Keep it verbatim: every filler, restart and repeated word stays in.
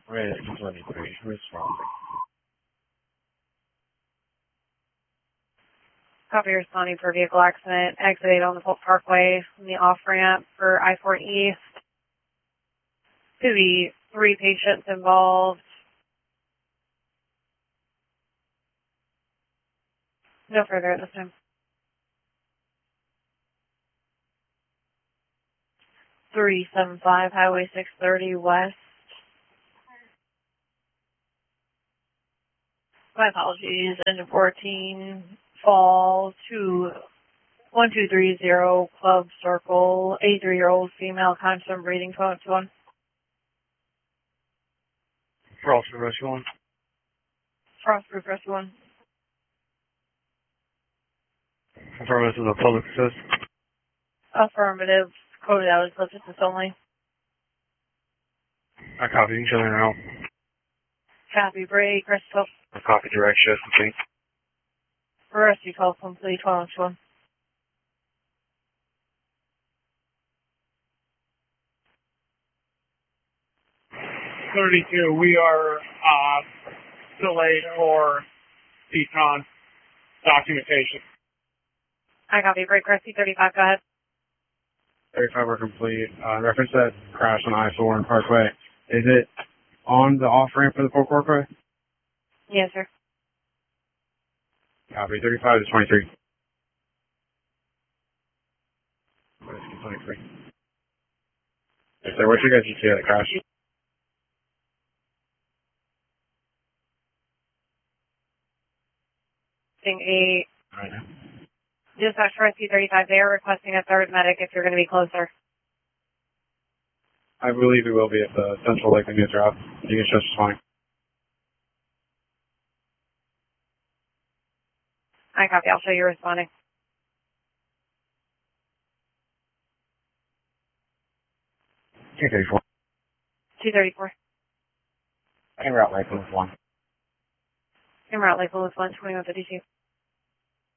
Red twenty-three, responding. Copy responding for vehicle accident. Exit eight on the Polk Parkway on the off-ramp for I four East. To be three patients involved. No further at this time. three seven five Highway six thirty West. My apologies. Engine fourteen fall to one two three zero Club Circle. eighty-three-year-old female, constant breathing, twelve to one. Frost Rescue one. Frost Roof Rescue one. Confirm this is a public assist. Affirmative. Coded out as assistance only. I copy each other now. Copy. Break. Rescue I copy direct shift complete. Rescue twelve complete. twelve to one. thirty-two, we are uh, delayed for Econ documentation. I copy. Break. Rescue thirty-five. Go ahead. thirty-five are complete. Uh, reference that crash on I four and Parkway. Is it on the off-ramp for the Polk Parkway? Yes, sir. Copy. thirty-five to twenty-three. twenty-three. Yes, sir. What's your guys' E T A of the crash? eight. Right now. Dispatch Rescue thirty-five. They are requesting a third medic if you're going to be closer. I believe it will be at the Central Lake News route. You can just fine. I copy. I'll show you responding. two thirty-four. two thirty-four. En route Lake Lewis one. En route Lake Lewis one, twenty-one fifty-two.